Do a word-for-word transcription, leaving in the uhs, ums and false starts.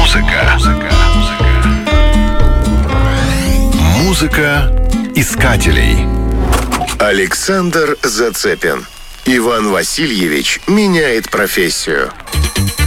Музыка. Музыка искателей. Александр Зацепин. Иван Васильевич меняет профессию.